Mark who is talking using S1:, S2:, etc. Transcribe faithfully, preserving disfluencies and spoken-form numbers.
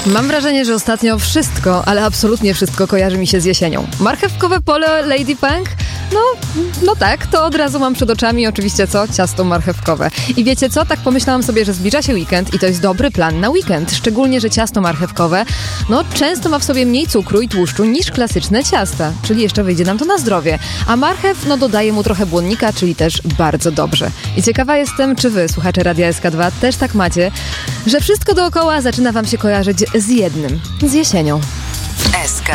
S1: Mam wrażenie, że ostatnio wszystko, ale absolutnie wszystko kojarzy mi się z jesienią. Marchewkowe pole Lady Punk? No, no tak, to od razu mam przed oczami oczywiście co? Ciasto marchewkowe. I wiecie co? Tak pomyślałam sobie, że zbliża się weekend i to jest dobry plan na weekend. Szczególnie, że ciasto marchewkowe, no często ma w sobie mniej cukru i tłuszczu niż klasyczne ciasta. Czyli jeszcze wyjdzie nam to na zdrowie. A marchew, no dodaje mu trochę błonnika, czyli też bardzo dobrze. I ciekawa jestem, czy wy, słuchacze Radia S K dwa, też tak macie, że wszystko dookoła zaczyna wam się kojarzyć z jednym, z jesienią.
S2: S K